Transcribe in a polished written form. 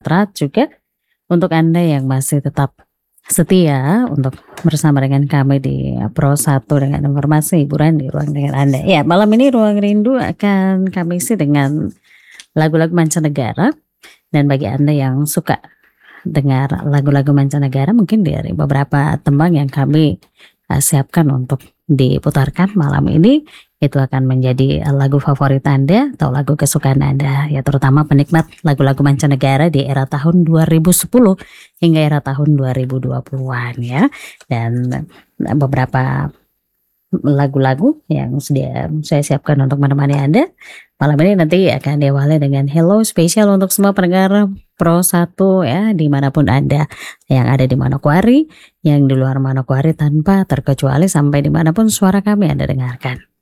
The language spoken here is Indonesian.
Sumatera juga untuk Anda yang masih tetap setia untuk bersama dengan kami di Pro1 dengan informasi hiburan di ruang dengar Anda. Ya, malam ini Ruang Rindu akan kami isi dengan lagu-lagu mancanegara, dan bagi Anda yang suka dengar lagu-lagu mancanegara, mungkin dari beberapa tembang yang kami siapkan untuk diputarkan malam ini, itu akan menjadi lagu favorit Anda atau lagu kesukaan Anda, ya terutama penikmat lagu-lagu mancanegara di era tahun 2010 hingga era tahun 2020-an ya. Dan beberapa lagu-lagu yang sudah saya siapkan untuk menemani Anda malam ini nanti akan diawali dengan hello spesial untuk semua pendengar Pro1 ya, dimanapun Anda, yang ada di Manokwari, yang di luar Manokwari, tanpa terkecuali sampai dimanapun suara kami Anda dengarkan.